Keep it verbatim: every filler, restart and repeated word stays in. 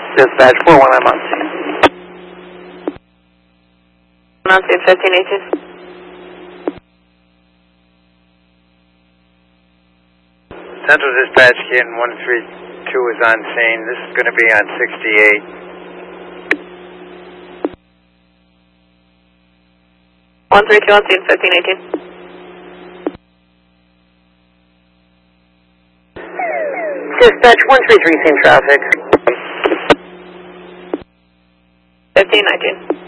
Dispatch four one, I'm on scene. On scene fifteen eighteen. Central Dispatch, Canton one three two is on scene. This is going to be on sixty-eight. one three two on scene fifteen eighteen. Dispatch one three three, same traffic. fifteen nineteen.